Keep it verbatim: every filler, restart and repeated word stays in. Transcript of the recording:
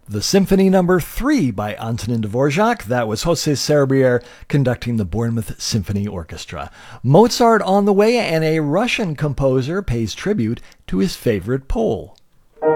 The Symphony Number three by Antonin Dvorak. That was Jose Serbier conducting the Bournemouth Symphony Orchestra. Mozart on the way, and a Russian composer pays tribute to his favorite Pole.